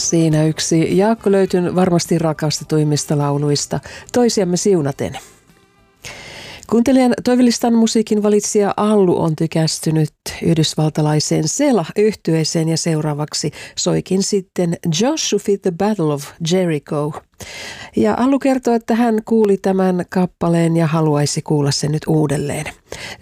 Siinä yksi Jaakko Löytyn varmasti rakastetuimmista lauluista, Toisiamme siunaten. Kuuntelijan toivelistan musiikin valitsija Allu on tykästynyt yhdysvaltalaiseen Selah-yhtyeeseen ja seuraavaksi soikin sitten Joshua Fit the Battle of Jericho. Ja Allu kertoo, että hän kuuli tämän kappaleen ja haluaisi kuulla sen nyt uudelleen.